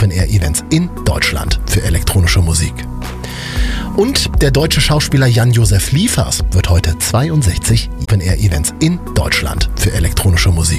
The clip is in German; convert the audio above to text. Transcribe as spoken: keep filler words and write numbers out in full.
Open-Air-Events in Deutschland für elektronische Musik. Und der deutsche Schauspieler Jan-Josef Liefers wird heute zweiundsechzig. Open-Air-Events in Deutschland für elektronische Musik.